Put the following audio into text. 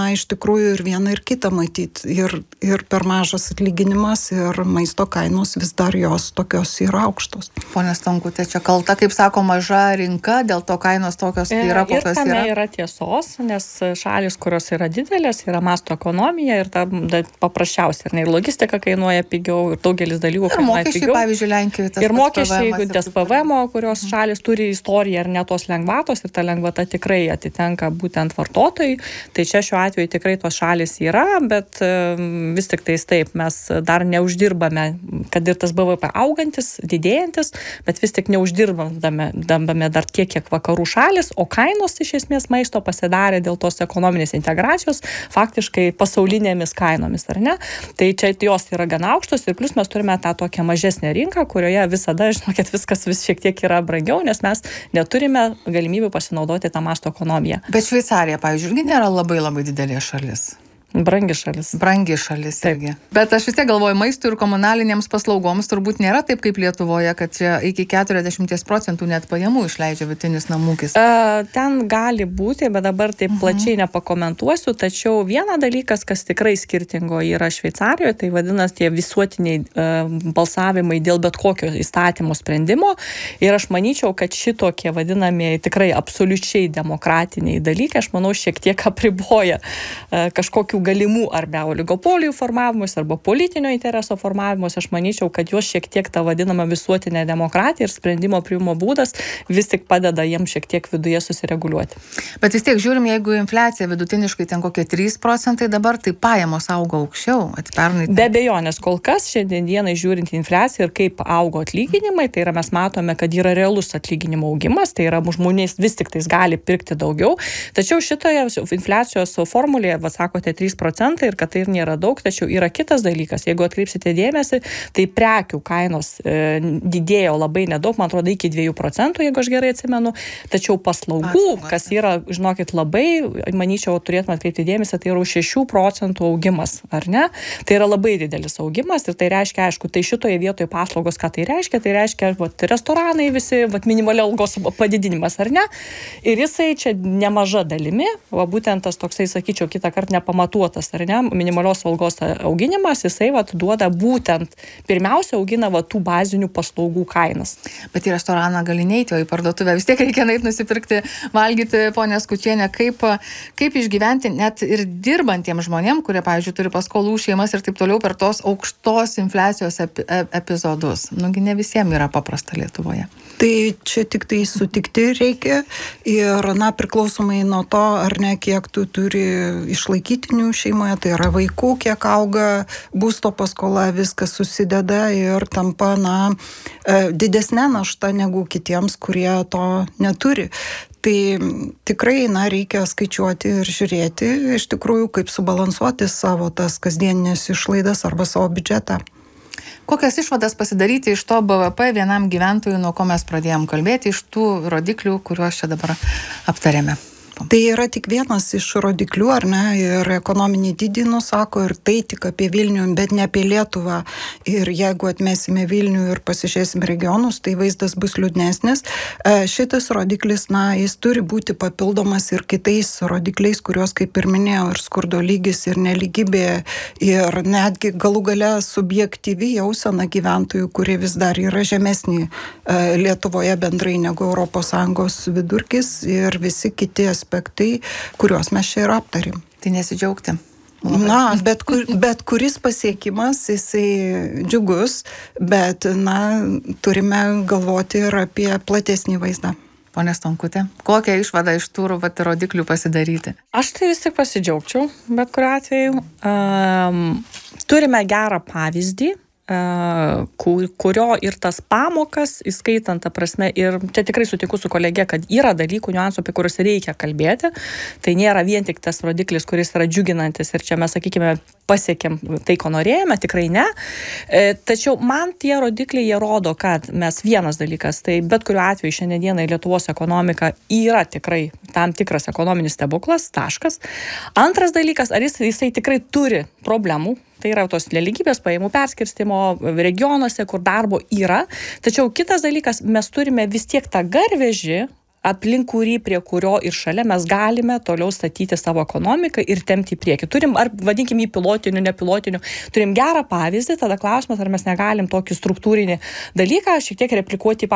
iš tikrųjų ir vieną ir kitą matyti. Ir per mažas atlyginimas, ir maisto kainos vis dar jos tokios yra aukštos. Pone Stonkutė, čia kalta, kaip sako, maža rinka, dėl to kainos tokios yra, kokios yra. Ir tame yra tiesos, nes šalis, kurios yra didelės, yra masto ekonomija ir paprasčiausia, ir logistika kainuoja pigiau, ir daugelis dalykų kainuoja pigiau. Ir mokesčiai, pavyzdžiui, Lenkijoje. Ir mokesčiai, tas PVM, kurios šalis turi istoriją ir ne tos lengvatos, ir ta lengvata tikrai atitenka būtent vartotojai. Tai čia šiuo atveju tikrai tos šalis yra, bet vis tik tais taip, mes dar neuždirbame, kad ir tas BVP augantis, didėjantis, bet vis tik neuždirbame dar tiek, kiek vakarų šalis, o kainos iš esmės maisto pasidarė dėl tos ekonominės integracijos faktiškai pasaulinėmis kainomis, ar ne? Tai čia jos yra gana aukštos ir plus mes turime tą tokią mažesnę rinką, kurioje visada, žinokit, viskas vis šiek tiek yra brangiau, nes mes neturime galimybių pasinaudoti tą masto ekonomiją. Bet Šveicarija, pavyzdžiui, nėra labai didelė šalis. Brangi šalis. Brangi šalis irgi. Bet aš vis tiek galvoju, maistui ir komunalinėms paslaugoms turbūt nėra taip kaip Lietuvoje, kad čia iki 40% net pajamų išleidžia vidutinis namūkis. Ten gali būti, bet dabar taip plačiai nepakomentuosiu, tačiau vienas dalykas, kas tikrai skirtingo yra Šveicarijoje, tai vadinasi tie visuotiniai balsavimai dėl bet kokio įstatymo sprendimo. Ir aš manyčiau, kad šitokie vadinamieji tikrai absoliučiai demokratiniai dalykai, aš manau, šiek tiek apriboja kažkokių galimų arba oligopolijų formavimus arba politinio intereso formavimus. Aš manyčiau, kad juos šiek tiek ta vadinama visuotinė demokratija ir sprendimo priimimo būdas vis tik padeda jiems šiek tiek viduje susireguliuoti. Bet vis tiek žiūrim, jeigu infliacija vidutiniškai ten kokie 3% dabar, tai pajamos auga aukščiau. Be abejonės, kol kas šiandien dienai žiūrint infliaciją ir kaip augo atlyginimai, tai yra mes matome, kad yra realus atlyginimo augimas, tai yra žmonės vis tik tais gali pirkti daugiau. Tačiau šitoje infliacijos formulėje, sakote, 3% ir kad tai ir nėra daug, tačiau yra kitas dalykas. Jeigu atkreipsite dėmesį, tai prekių kainos didėjo labai nedaug, man atrodo, iki 2%, jeigu aš gerai atsimenu. Tačiau paslaugų, kas yra, žinokit, labai, manyčiau, turėtume atkreipti dėmesį, tai yra 6% augimas, ar ne? Tai yra labai didelis augimas ir tai reiškia, aišku, tai šitoje vietoje paslaugos, ką tai reiškia? Tai reiškia, restoranai visi, minimali algos padidinimas, ar ne? Ir jisai čia nemaža dalimi, būtent tas toksai, sakyčiau, kitą kartą nepamatuotas, ar ne, minimalios algos auginimas, jisai duoda būtent, pirmiausia, augina tų bazinių paslaugų kainas. Bet į restoraną gali neiti, o į parduotuvę vis tiek reikia nueiti nusipirkti, valgyti, ponė Skučienė, kaip išgyventi net ir dirbantiems žmonėm, kurie, pavyzdžiui, turi paskolų šeimas ir taip toliau per tos aukštos infliacijos epizodus. Nugi ne visiems yra paprasta Lietuvoje. Tai čia tik tai sutikti reikia ir, priklausomai nuo to, ar ne, kiek tu turi išlaikytinių šeimoje, tai yra vaikų, kiek auga būsto paskola, viskas susideda ir tampa, didesnė našta negu kitiems, kurie to neturi. Tai tikrai, reikia skaičiuoti ir žiūrėti, iš tikrųjų, kaip subalansuoti savo tas kasdieninės išlaidas arba savo biudžetą. Kokias išvadas pasidaryti iš to BVP vienam gyventojui, nuo ko mes pradėjom kalbėti, iš tų rodiklių, kuriuos čia dabar aptarėme? Tai yra tik vienas iš rodiklių, ar ne, ir ekonominį dydį nusako, ir tai tik apie Vilnių, bet ne apie Lietuvą. Ir jeigu atmesime Vilnių ir pasižiūrėsime regionus, tai vaizdas bus liūdnesnis. Šitas rodiklis, jis turi būti papildomas ir kitais rodikliais, kuriuos, kaip ir minėjau, ir skurdo lygis, ir nelygybė, ir netgi galų gale subjektyvi jausena gyventojų, kurie vis dar yra žemesnį Lietuvoje bendrai negu ES vidurkis ir visi kiti aspektai, kuriuos mes čia ir aptarim. Tai nesidžiaugti. Bet kuris pasiekimas, jisai džiugus, bet, turime galvoti ir apie platesnį vaizdą. Pone Stonkutė, kokią išvadą iš tų rodiklių pasidaryti? Aš tai vis tik pasidžiaugčiau, bet kuriuo atveju. Turime gerą pavyzdį, kurio ir tas pamokas, įskaitant, ta prasme, ir čia tikrai sutinku su kolegė, kad yra dalykų, niuansų, apie kuriuos reikia kalbėti. Tai nėra vien tik tas rodiklis, kuris yra džiuginantis ir čia mes, sakykime, pasiekėm tai, ko norėjome, tikrai ne. Tačiau man tie rodikliai, jie rodo, kad mes vienas dalykas, tai bet kuriuo atveju šiandienai Lietuvos ekonomika yra tikrai tam tikras ekonominis stebuklas, taškas. Antras dalykas, ar jisai tikrai turi problemų. Tai yra tos nelygybės pajamų perskirstimo regionuose, kur darbo yra. Tačiau kitas dalykas, mes turime vis tiek tą garvežį aplink kurį, prie kurio ir šalia mes galime toliau statyti savo ekonomiką ir tempti į priekį. Turim, ar vadinkim jį pilotiniu, nepilotiniu, turim gerą pavyzdį, tada klausimas, ar mes negalim tokį struktūrinį dalyką šiek tiek replikuoti